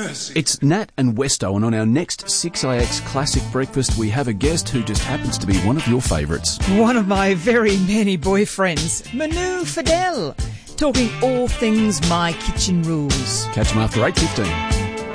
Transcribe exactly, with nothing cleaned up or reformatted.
mercy. It's Nat and Westo, and on our next six A X Classic Breakfast, we have a guest who just happens to be one of your favourites. One of my very many boyfriends, Manu Fidel, talking all things My Kitchen Rules. Catch him after eight fifteen.